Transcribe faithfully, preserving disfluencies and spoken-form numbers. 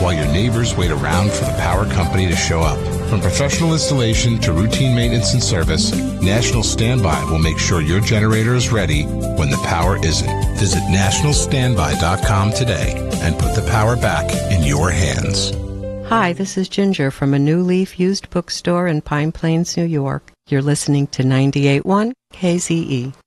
while your neighbors wait around for the power company to show up. From professional installation to routine maintenance and service, National Standby will make sure your generator is ready when the power isn't. Visit national standby dot com today and put the power back in your hands. Hi, this is Ginger from a New Leaf used bookstore in Pine Plains, New York. You're listening to ninety-eight point one K Z E.